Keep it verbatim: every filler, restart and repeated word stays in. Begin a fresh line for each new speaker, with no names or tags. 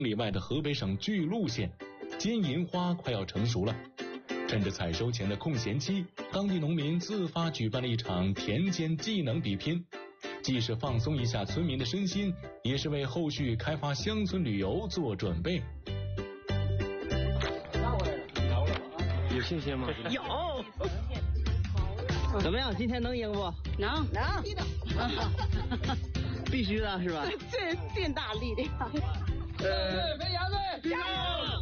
里外的河北省巨鹿县，金银花快要成熟了。趁着采收前的空闲期，当地农民自发举办了一场田间技能比拼，既是放松一下村民的身心，也是为后续开发乡村旅游做准备。
有信心吗？
有。
怎么样？今天能赢不？
能能。
必须的是吧？
最最大力量。
对，飞侠队，加油！